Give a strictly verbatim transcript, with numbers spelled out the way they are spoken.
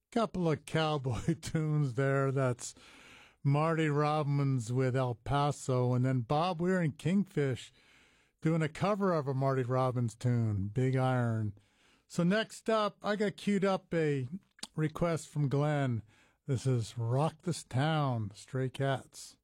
Couple of cowboy tunes there. That's Marty Robbins with El Paso, and then Bob Weir and Kingfish doing a cover of a Marty Robbins tune, Big Iron. So next up, I got queued up a request from Glenn. This is Rock This Town, Stray Cats.